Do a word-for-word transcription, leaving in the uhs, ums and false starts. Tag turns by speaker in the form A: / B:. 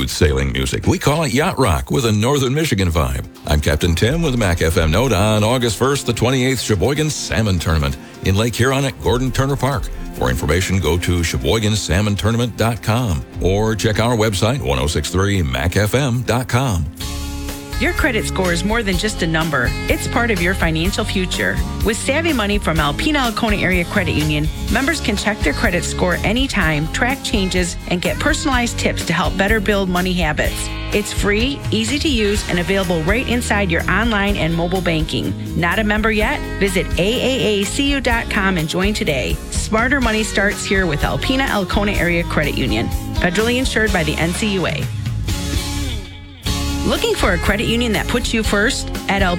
A: smooth sailing music. We call it yacht rock with a northern Michigan vibe. I'm Captain Tim with a Mac F M note on August first, the twenty-eighth Sheboygan Salmon Tournament in Lake Huron at Gordon Turner Park. For information, go to Sheboygan Salmon Tournament dot com or check our website, ten sixty-three mac f m dot com.
B: Your credit score is more than just a number. It's part of your financial future. With Savvy Money from Alpena Alcona Area Credit Union, members can check their credit score anytime, track changes, and get personalized tips to help better build money habits. It's free, easy to use, and available right inside your online and mobile banking. Not a member yet? Visit A A A C U dot com and join today. Smarter money starts here with Alpena Alcona Area Credit Union. Federally insured by the N C U A. Looking for a credit union that puts you first? At Al-